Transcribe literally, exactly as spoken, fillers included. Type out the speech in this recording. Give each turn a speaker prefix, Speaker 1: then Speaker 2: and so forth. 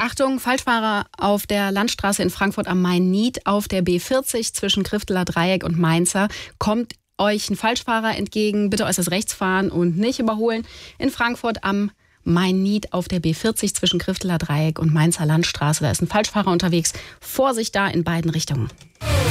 Speaker 1: Achtung, Falschfahrer auf der Landstraße in Frankfurt am Main-Nied auf der B vierzig zwischen Krifteler Dreieck und Mainzer. Kommt euch ein Falschfahrer entgegen, bitte äußerst rechts fahren und nicht überholen. In Frankfurt am Main-Nied auf der B vierzig zwischen Krifteler Dreieck und Mainzer Landstraße. Da ist ein Falschfahrer unterwegs. Vorsicht da in beiden Richtungen.